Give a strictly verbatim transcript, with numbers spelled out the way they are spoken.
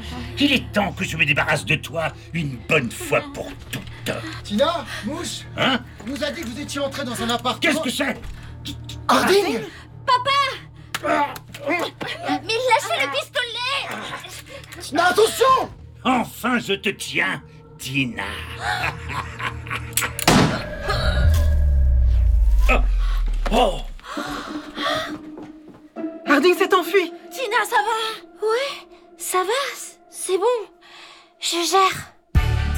Il est temps que je me débarrasse de toi une bonne fois pour toutes. Tina, Mouche, Hein? on nous a dit que vous étiez entré dans un appartement... Qu'est-ce que c'est? Harding! Papa! Mais lâchez le pistolet! Tina, attention! Enfin, je te tiens, Tina. Oh. Oh. Harding s'est enfui. Tina, ça va? Ouais, ça va, c'est bon. Je gère.